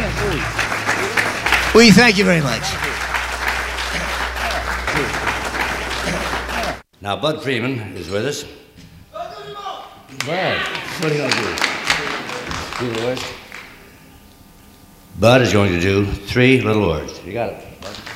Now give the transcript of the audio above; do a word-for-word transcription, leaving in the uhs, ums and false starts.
We thank you very much. Now, Bud Freeman is with us. Bud, what are you going to do? Do the words? Bud is going to do three little words. You got it, Bud.